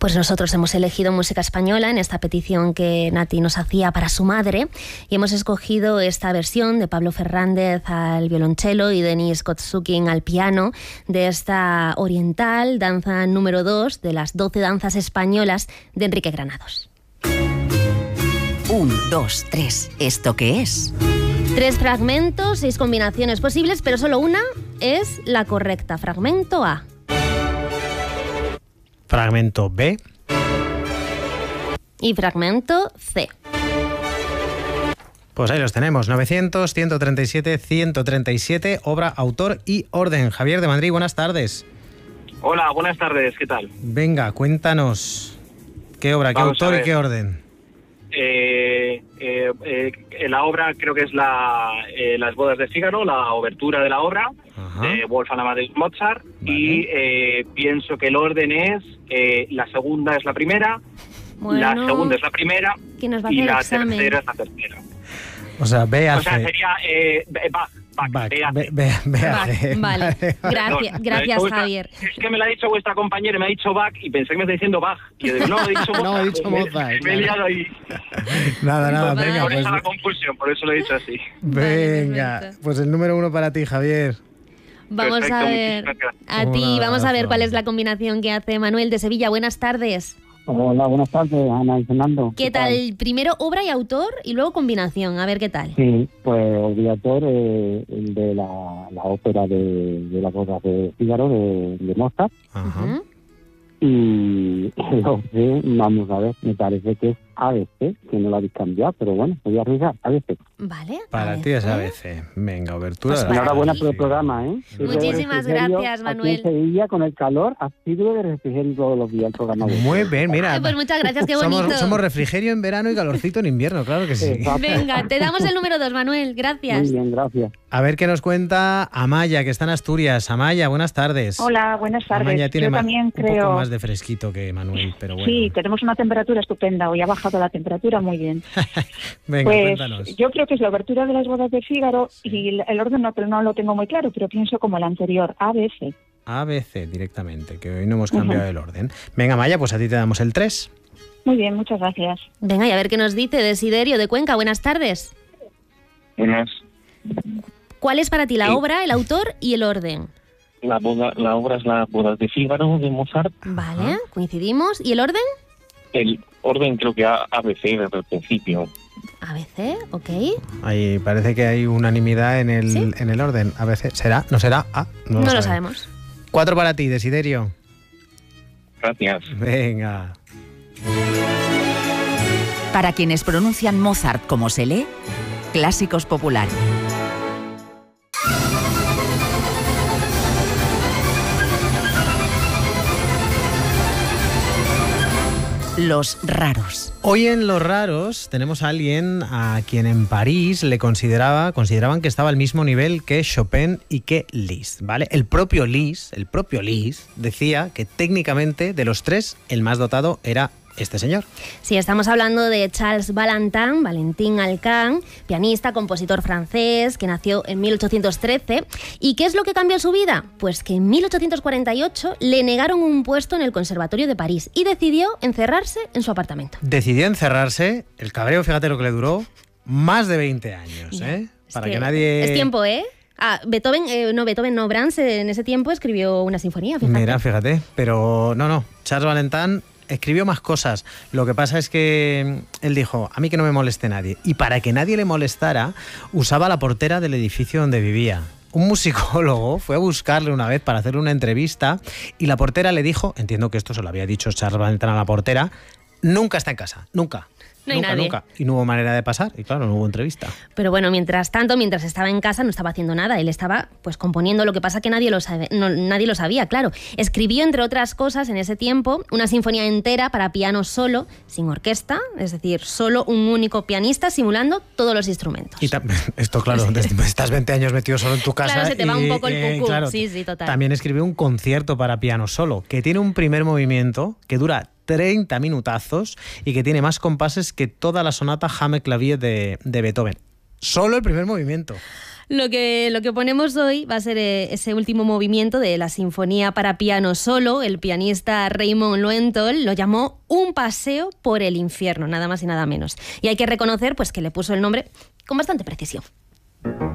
Pues nosotros hemos elegido música española en esta petición que Nati nos hacía para su madre y hemos escogido esta versión de Pablo Fernández al violonchelo y Denis Kotsukin al piano de esta oriental, danza número 2 de las 12 danzas españolas de Enrique Granados. 1, 2, 3. ¿Esto qué es? 3 fragmentos, 6 combinaciones posibles, pero solo una es la correcta. Fragmento A. Fragmento B. Y fragmento C. Pues ahí los tenemos, 900, 137, 137, obra, autor y orden. Javier de Madrid, buenas tardes. Hola, buenas tardes, ¿qué tal? Venga, cuéntanos, ¿qué obra, qué autor y qué orden? La obra creo que es Las bodas de Fígaro, la obertura de la obra, de Wolfgang Amadeus Mozart, vale. Y pienso que el orden es, la segunda es la primera, la segunda es la primera y la tercera es la tercera. O sea, O sea, sería Bach. Vale, gracias Javier. Es que me lo ha dicho vuestra compañera, me ha dicho Bach y pensé que me está diciendo Bach. Y yo digo, no, he dicho Mozart. No, he dicho Mozart. Me he liado ahí. Nada, venga. Por eso la confusión, por eso lo he dicho así. Venga, pues el número 1 para ti, Javier. Vamos Perfecto, a ver, a ti, vamos a ver cuál es la combinación que hace Manuel de Sevilla. Buenas tardes. Hola, buenas tardes, Ana y Fernando. ¿Qué tal? Primero obra y autor y luego combinación, a ver qué tal. Sí, pues obligatorio el de la ópera de las bodas de Fígaro de Mozart. Ajá. Y vamos a ver, me parece que es ABC, que no lo habéis cambiado, pero bueno, voy a arriesgar, ABC. Vale. Para ti es ABC. Venga, obertura. Pues enhorabuena por el programa, ¿eh? Muchísimas gracias, Manuel. Aquí en Sevilla, con el calor, ha sido de refrigerio todos los días el programa. Muy bien, mira. Pues muchas gracias, qué bonito. Somos refrigerio en verano y calorcito en invierno, claro que sí. Venga, te damos el número 2, Manuel, gracias. Muy bien, gracias. A ver qué nos cuenta Amaya, que está en Asturias. Amaya, buenas tardes. Hola, buenas tardes. Amaya tiene Yo también un creo... poco más de fresquito que Manuel, pero bueno. Sí, tenemos una temperatura estupenda. Hoy ha bajado la temperatura muy bien. Venga, pues cuéntanos. yo creo que es la obertura de las bodas de Fígaro y el orden no lo tengo muy claro, pero pienso como el anterior, ABC. ABC directamente, que hoy no hemos cambiado el orden. Venga, Amaya, pues a ti te damos el 3. Muy bien, muchas gracias. Venga, y a ver qué nos dice Desiderio de Cuenca. Buenas tardes. Buenas. ¿Cuál es para ti la obra, el autor y el orden? La obra es Las bodas de Fígaro de Mozart. Vale, coincidimos. ¿Y el orden? El orden creo que ABC desde el principio. ABC, ok. Ahí parece que hay unanimidad en el orden. ABC, ¿será? ¿No será? No lo sabemos. 4 para ti, Desiderio. Gracias. Venga. Para quienes pronuncian Mozart como se lee, Clásicos Popular. Los raros. Hoy en Los raros tenemos a alguien a quien en París consideraban que estaba al mismo nivel que Chopin y que Liszt, ¿vale? El propio Liszt decía que técnicamente de los 3 el más dotado era este señor. Sí, estamos hablando de Charles Valentin Alcan, pianista, compositor francés, que nació en 1813. ¿Y qué es lo que cambió su vida? Pues que en 1848 le negaron un puesto en el Conservatorio de París y decidió encerrarse en su apartamento. Decidió encerrarse, el cabreo, fíjate lo que le duró, más de 20 años, ¿eh? Para que nadie... Es tiempo, ¿eh? Brahms en ese tiempo escribió una sinfonía, fíjate. Mira, fíjate, pero no, Charles Valentin escribió más cosas. Lo que pasa es que él dijo, a mí que no me moleste nadie. Y para que nadie le molestara, usaba la portera del edificio donde vivía. Un musicólogo fue a buscarle una vez para hacerle una entrevista y la portera le dijo, entiendo que esto se lo había dicho Charles Valentin a la portera, nunca está en casa, nunca. No hay nadie. Nunca. Y no hubo manera de pasar, y claro, no hubo entrevista. Pero bueno, mientras estaba en casa, no estaba haciendo nada. Él estaba pues componiendo, lo que pasa que nadie lo sabía, claro. Escribió, entre otras cosas, en ese tiempo, una sinfonía entera para piano solo, sin orquesta, es decir, solo un único pianista simulando todos los instrumentos. Y esto, claro, estás 20 años metido solo en tu casa. Claro, se te va un poco el cucú. Claro, sí, total. También escribió un concierto para piano solo, que tiene un primer movimiento que dura 30 minutazos y que tiene más compases que toda la sonata Hammel Clavier de Beethoven. Solo el primer movimiento. Lo que ponemos hoy va a ser ese último movimiento de la Sinfonía para piano solo. El pianista Raymond Lowenthal lo llamó Un paseo por el infierno, nada más y nada menos. Y hay que reconocer pues que le puso el nombre con bastante precisión.